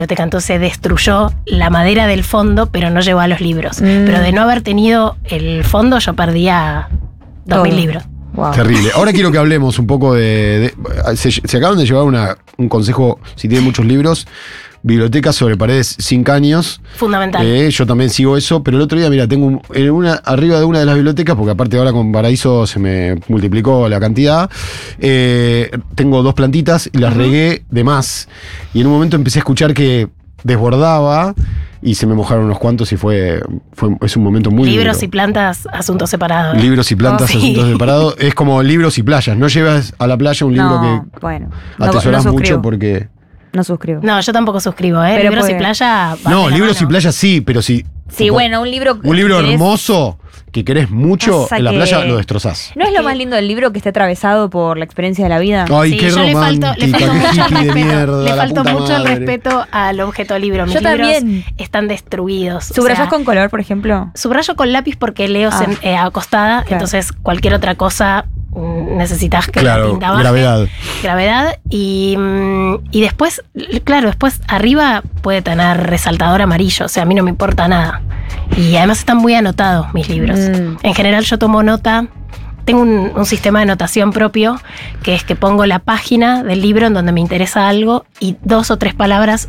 biblioteca, entonces destruyó la madera del fondo, pero no llegó a los libros. Pero de no haber tenido el fondo, yo perdía 2.000 libros. Wow. Terrible. Ahora quiero que hablemos un poco se acaban de llevar un consejo, si tienen muchos libros, bibliotecas sobre paredes sin caños. Fundamental. Yo también sigo eso, pero el otro día, mira, tengo arriba de una de las bibliotecas, porque aparte ahora con Paraíso se me multiplicó la cantidad, tengo 2 plantitas y las regué de más. Y en un momento empecé a escuchar que desbordaba y se me mojaron unos cuantos y es un momento muy Libros duro. y plantas, asuntos separados. Libros y plantas, sí. asuntos separados. Es como libros y playas. No llevas a la playa un libro que bueno, atesorás no mucho porque... No suscribo. No, yo tampoco suscribo, Pero libros y puede. playa. No, libros y playas sí, pero si... Sí, bueno, un libro hermoso que querés mucho, Pasa en la que- playa lo destrozás. ¿No es lo más lindo del libro que esté atravesado por la experiencia de la vida? Ay, Sí, qué yo le romántica, falto qué mucho el hippie de respeto. mierda. Le la faltó puta mucho el madre. respeto al objeto libro. Mis Yo libros también. están destruidos. ¿Subrayás O sea, con color, por ejemplo? subrayo con lápiz porque leo acostada, Claro. entonces cualquier otra cosa necesitas que la Claro, tinta baje. gravedad. Y después, claro, después arriba puede tener resaltador amarillo, o sea, a mí no me importa nada. Y además están muy anotados mis libros. En general yo tomo nota, tengo un sistema de notación propio, que es que pongo la página del libro en donde me interesa algo y 2 o 3 palabras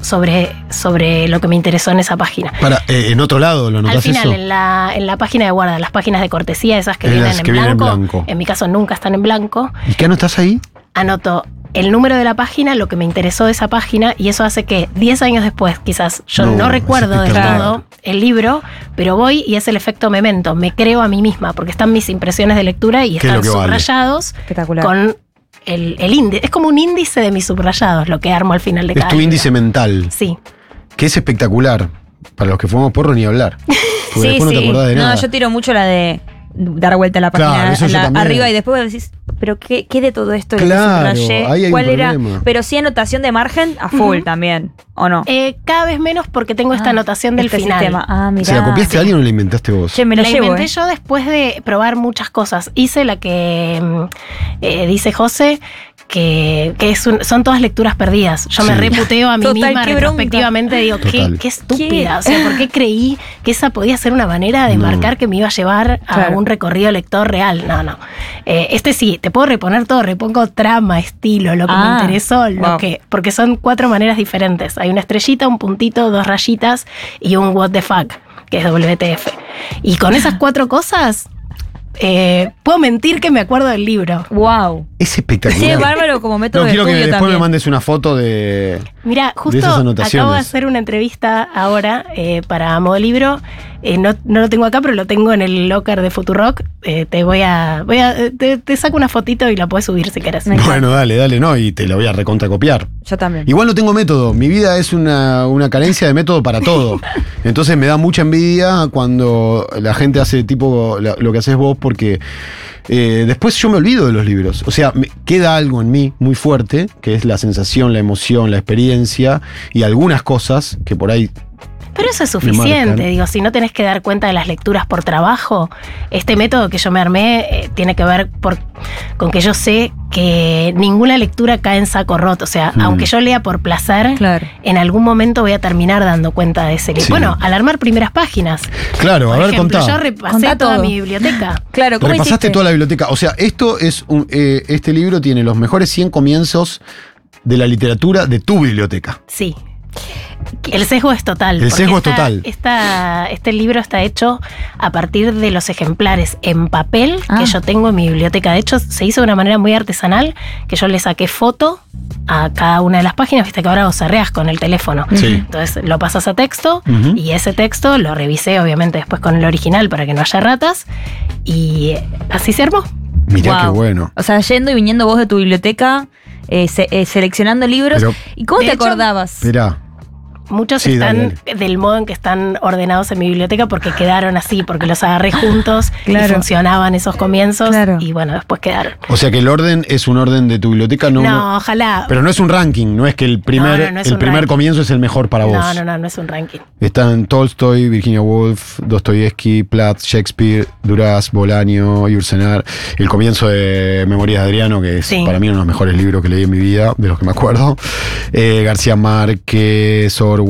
sobre lo que me interesó en esa página. En otro lado lo anotás Al final, eso. en la página de guarda, las páginas de cortesía, esas que, Es vienen las en, que vienen en blanco, blanco. en mi caso nunca están en blanco, ¿Y qué anotás ahí? anoto el número de la página, lo que me interesó de esa página, y eso hace que 10 años después, quizás yo No, no es recuerdo del espectacular. todo el libro, pero voy y es el efecto memento, me creo a mí misma, porque están mis impresiones de lectura y ¿Qué es lo están que vale? subrayados Espectacular. con el índice. Es como un índice de mis subrayados, lo que armo al final de Es cada tu libro. índice mental, Sí. que es espectacular. Para los que fumamos porro ni hablar. Porque después no te acordás de nada. No, yo tiro mucho la de dar vuelta a la página Claro, eso yo también. arriba y después decís, pero ¿qué de todo esto Claro, le subrayé? ahí hay un ¿Cuál era? problema. Pero sí anotación de margen a full también, ¿o no? Cada vez menos porque tengo esta anotación del este final. sistema. Ah, mirá. ¿Se la copiaste a alguien o la inventaste vos? Che, me lo La llevo, inventé yo después de probar muchas cosas. Hice la que dice José, que son todas lecturas perdidas. Yo me Sí. reputeo a mí Total, misma qué bronca. retrospectivamente. Digo, Total. qué estúpida. O sea, ¿por qué creí que esa podía ser una manera de No. marcar que me iba a llevar a Claro. un recorrido lector real? No. Este sí, te puedo reponer todo. Repongo trama, estilo, lo que me interesó, wow. porque son 4 maneras diferentes. Hay una estrellita, un puntito, 2 rayitas y un what the fuck, que es WTF. Y con esas 4 cosas, puedo mentir que me acuerdo del libro. Wow. Es espectacular. Sí, es bárbaro como método No, de quiero que estudio después también. me mandes una foto de... Mira, justo esas anotaciones. acabo de hacer una entrevista ahora para Modo Libro. No lo tengo acá, pero lo tengo en el locker de Futurock. Te saco una fotito y la puedes subir si querés. Me encanta. Bueno, dale, no, y te la voy a recontracopiar. Yo también. Igual no tengo método. Mi vida es una carencia de método para todo. Entonces me da mucha envidia cuando la gente hace tipo lo que haces vos, porque después yo me olvido de los libros. O sea, queda algo en mí muy fuerte, que es la sensación, la emoción, la experiencia y algunas cosas que por ahí... Pero eso es Me suficiente, marcan. digo, si no tenés que dar cuenta de las lecturas por trabajo, este método que yo me armé tiene que ver con que yo sé que ninguna lectura cae en saco roto, o sea, aunque yo lea por placer, Claro. en algún momento voy a terminar dando cuenta de ese libro. Sí. Bueno, al armar primeras páginas. Claro, Por a ver, ejemplo, contá. yo repasé Contá toda todo. mi biblioteca. Claro, ¿cómo Repasaste hiciste? toda la biblioteca. O sea, esto es este libro tiene los mejores 100 comienzos de la literatura de tu biblioteca. Sí. El sesgo es total. El porque sesgo es total. Este libro está hecho a partir de los ejemplares en papel que yo tengo en mi biblioteca. De hecho, se hizo de una manera muy artesanal, que yo le saqué foto a cada una de las páginas. Viste que ahora vos cerreás con el teléfono. Sí. Entonces lo pasas a texto Ujú. y ese texto lo revisé obviamente después con el original para que no haya ratas. Y así se armó. Mirá Wow. qué bueno. O sea, yendo y viniendo vos de tu biblioteca, seleccionando libros. Pero- ¿Y cómo De te hecho, acordabas? Esperá. Muchos Sí, están dale. del modo en que están ordenados en mi biblioteca porque quedaron así, porque los agarré juntos Claro. y funcionaban esos comienzos Claro. y bueno, después quedaron. O sea que el orden es un orden de tu biblioteca, No, ojalá. Pero no es un ranking, no es que el primer, No es el un primer ranking. comienzo es el mejor para vos. No es un ranking. Están Tolstoy, Virginia Woolf, Dostoyevsky, Plath, Shakespeare, Duras, Bolaño, Yursenar. El comienzo de Memorias de Adriano, que es para mí uno de los mejores libros que leí en mi vida, de los que me acuerdo. García Márquez, Orwell.